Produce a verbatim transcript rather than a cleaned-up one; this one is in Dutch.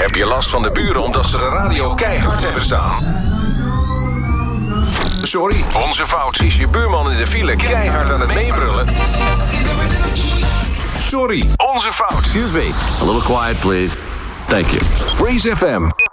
Heb je last van de buren omdat ze de radio keihard hebben staan? Sorry, onze fout. Is je buurman in de file keihard aan het meebrullen? Sorry, onze fout. Excuse me, a little quiet please. Thank you. Freeze F M.